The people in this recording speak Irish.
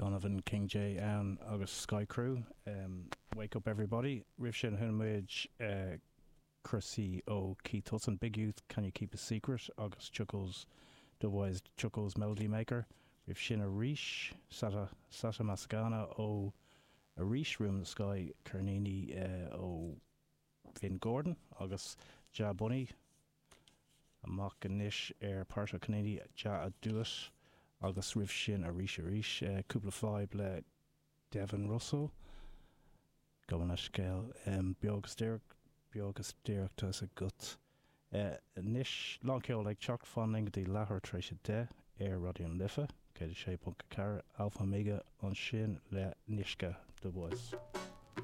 Donovan King J and August Sky Crew. Wake up everybody. Rivshin Hunamage Chrissy O Keith Hudson. Big Youth, Can You Keep a Secret? August Chuckles, Dubwise Chuckles Melody Maker. Rivshin Arish Sata Mascana O Arish Room in the Sky Kernini O Vin Gordon. August Ja Bunny Amok Nish Parsha Canadi Ja Aduit. Agus rih sin a ríis cúpla fáib le Devin Russell goman a scéil beaggus deireachtas a gut níis láceol ag teacht fanning dí lethir tréis de radion lifa cé sé punca cara alpha mega an sin le níisce do bhis.